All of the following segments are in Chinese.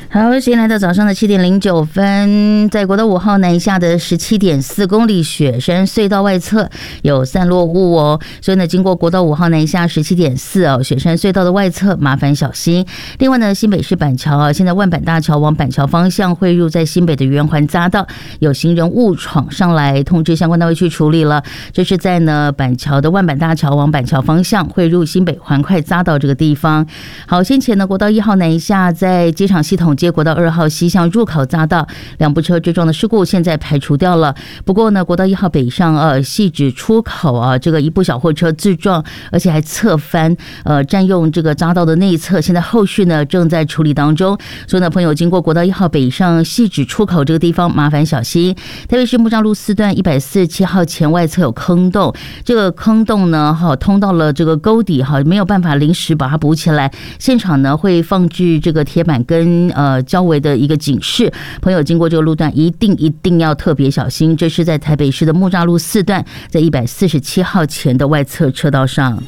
好，现在来到早上的7:09，在国道5号南下的17.4公里雪山隧道外侧有散落物哦，所以呢，经过国道5号南下17.4哦，雪山隧道的外侧麻烦小心。另外呢，新北市板桥啊，现在万板大桥往板桥方向汇入在新北的圆环匝道，有行人误闯上来，通知相关单位去处理了。这是在呢板桥的万板大桥往板桥方向汇入新北环快匝道这个地方。好，先前呢，国道1号南下在机场系统接国道2号西向入口匝道两部车追撞的事故现在排除掉了。不过呢，国道1号北上汐止出口啊，这个一部小货车自撞，而且还侧翻，占用这个匝道的内侧，现在后续呢正在处理当中。所以呢，朋友经过国道1号北上汐止出口这个地方，麻烦小心。特别是木栅路4段147号前外侧有坑洞，这个坑洞呢，通到了这个沟底没有办法临时把它补起来，现场呢会放置这个铁板跟交围的一个警示，朋友经过这个路段一定要特别小心。这是在台北市的木栅路4段，在147号前的外侧车道上。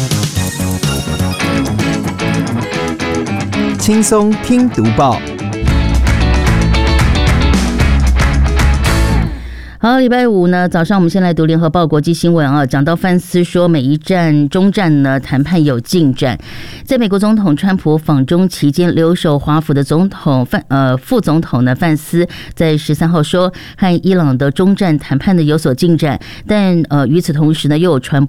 轻松听读报。 好，礼拜五呢早上，我们先来读联合报国际新闻啊。讲到范斯说，每一站终站呢谈判有进展。在美国总统川普访中期间，留守华府的副总统呢范斯在13号说，和伊朗的终战谈判呢有所进展，但与此同时呢，又有传